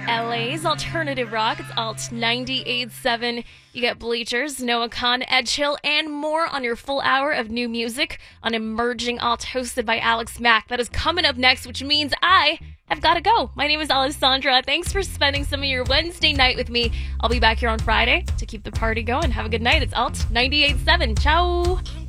LA's alternative rock. It's Alt 98.7. You get Bleachers, Noah Khan, Edge Hill, and more on your full hour of new music on Emerging Alt, hosted by Alex Mack. That is coming up next, which means I have got to go. My name is Alessandra. Thanks for spending some of your Wednesday night with me. I'll be back here on Friday to keep the party going. Have a good night. It's Alt 98.7. Ciao.